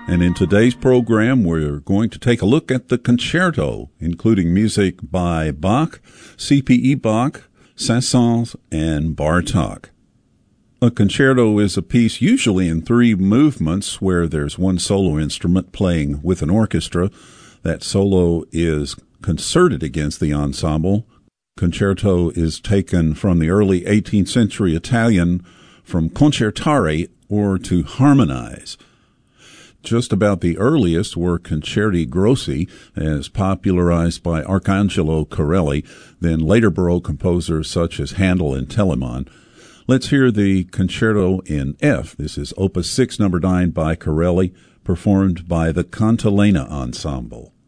And in today's program, we're going to take a look at the concerto, including music by Bach, C.P.E. Bach, Saint-Saëns, and Bartók. A concerto is a piece usually in 3 movements where there's one solo instrument playing with an orchestra. That solo is concerted against the ensemble. Concerto is taken from the early 18th century Italian from concertare, or to harmonize. Just about the earliest were concerti grossi, as popularized by Arcangelo Corelli, then later Baroque composers such as Handel and Telemann. Let's hear the concerto in F. This is Opus 6, number 9 by Corelli, performed by the Cantilena Ensemble.